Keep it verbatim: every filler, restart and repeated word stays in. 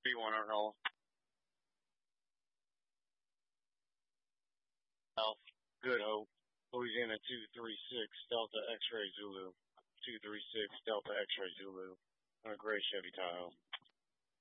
B one Arnold. Alpha. Good Hope. Louisiana two three six Delta X-Ray Zulu. two three six Delta X-Ray Zulu. On a gray Chevy Tahoe.